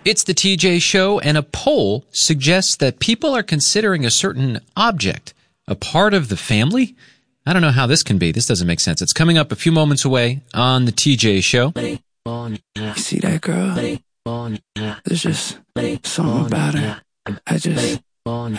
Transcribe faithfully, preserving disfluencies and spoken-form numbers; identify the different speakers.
Speaker 1: It's the T J Show, and a poll suggests that people are considering a certain object a part of the family. I don't know how this can be. This doesn't make sense. It's coming up a few moments away on the T J Show.
Speaker 2: You see that girl? There's just something about her. I just, I